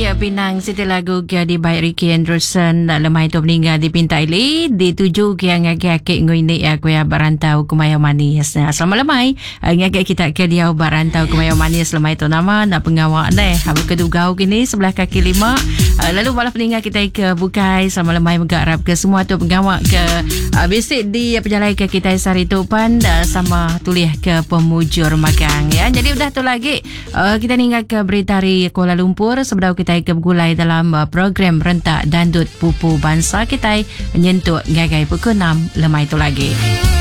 Pinang Siti lagu dia di baik Ricky Anderson lemai tu meninggal di Pintaili dituju ke ngagak ngui ni aku ya barantau ke Maya Manis. Selamat lemai ngagak kita ke dia barantau ke Maya Manis lemai tu nama nak pengawak deh. Habis kedugau kini sebelah kaki 5. Lalu malah peninggal kita ke Bukai sama lemai menggarap ke semua tu pengawak ke basic di penjalai ke kita Sari Topan sama tulis ke Pemujur Magang ya. Jadi udah tu lagi kita ninggal ke Beritari Kuala Lumpur sebelum kita ke bergulai dalam program rentak dandut pupu bangsa kita menyentuh ngagai pukul 6 lemai tu lagi.